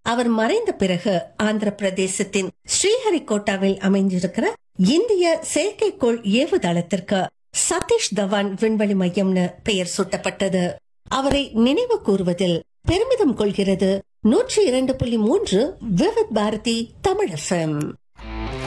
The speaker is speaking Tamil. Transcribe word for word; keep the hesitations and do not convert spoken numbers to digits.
அவர் மறைந்த பிறகு ஆந்திர பிரதேசத்தின் ஸ்ரீஹரிகோட்டாவில் அமைந்திருக்கிற இந்திய செயற்கைக்கோள் ஏவுதளத்திற்கு சதீஷ் தவான் விண்வெளி மையம்னு பெயர் சூட்டப்பட்டது. அவரை நினைவு கூறுவதில் பெருமிதம் கொள்கிறது நூற்றி இரண்டு புள்ளி மூன்று விவித் பாரதி தமிழ் எஃப்எம்.